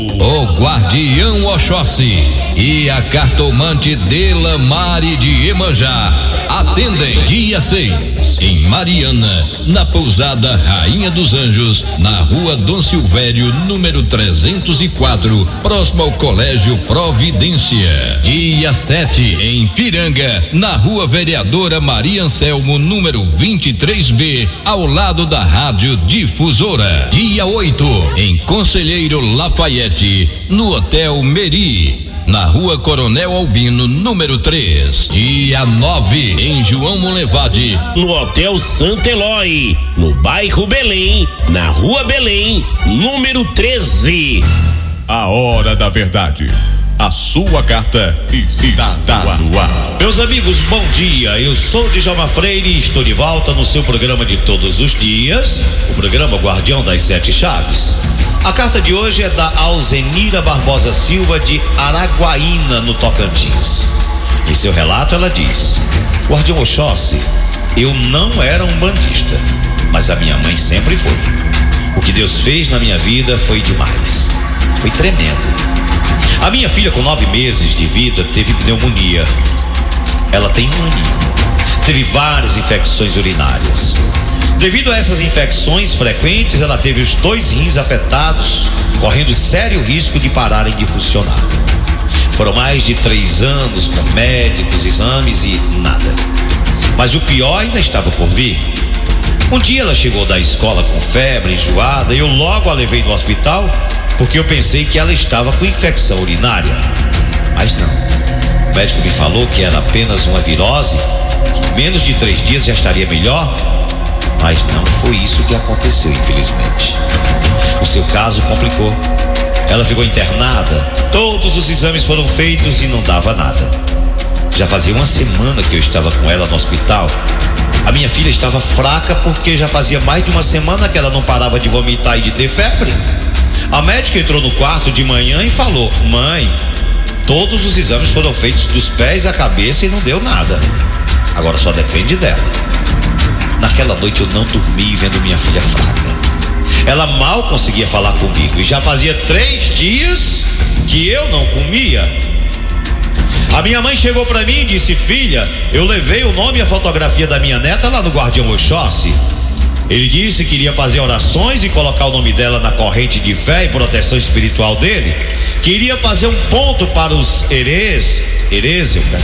O Guardião Oxóssi e a cartomante Delamare de Iemanjá atendem dia 6 em Mariana, na pousada Rainha dos Anjos, na rua Dom Silvério, número 304, próximo ao Colégio Providência. Dia 7 em Piranga, na rua Vereadora Maria Anselmo, número 23B, ao lado da Rádio Difusora. Dia 8 em Conselheiro Lafayette, no Hotel Meri, na rua Coronel Albino, número 3. Dia 9 em João Monlevade, no Hotel Santa Eloy, no bairro Belém, na rua Belém, número 13. A hora da verdade. A sua carta está no ar. Meus amigos, bom dia. Eu sou Djalma Freire e estou de volta no seu programa de todos os dias, o programa Guardião das Sete Chaves. A carta de hoje é da Alzenira Barbosa Silva, de Araguaína, no Tocantins. Em seu relato ela diz: Guardião Oxóssi, eu não era um bandista, mas a minha mãe sempre foi. O que Deus fez na minha vida foi demais. Foi tremendo. A minha filha, com 9 meses de vida, teve pneumonia. Ela tem 1 aninho. Teve várias infecções urinárias. Devido a essas infecções frequentes, ela teve os 2 rins afetados, correndo sério risco de pararem de funcionar. Foram mais de 3 anos com médicos, exames e nada. Mas o pior ainda estava por vir. Um dia ela chegou da escola com febre, enjoada, e eu logo a levei no hospital, porque eu pensei que ela estava com infecção urinária. Mas não. O médico me falou que era apenas uma virose, que em menos de 3 dias já estaria melhor. Mas não foi isso que aconteceu, infelizmente. O seu caso complicou. Ela ficou internada, todos os exames foram feitos e não dava nada. Já fazia 1 semana que eu estava com ela no hospital. A minha filha estava fraca porque já fazia mais de 1 semana que ela não parava de vomitar e de ter febre. A médica entrou no quarto de manhã e falou: mãe, todos os exames foram feitos dos pés à cabeça e não deu nada. Agora só depende dela. Naquela noite eu não dormi vendo minha filha fraca. Ela mal conseguia falar comigo e já fazia 3 dias que eu não comia. A minha mãe chegou para mim e disse: filha, eu levei o nome e a fotografia da minha neta lá no Guardião Oxóssi. Ele disse que iria fazer orações e colocar o nome dela na corrente de fé e proteção espiritual dele, que iria fazer um ponto para os herês,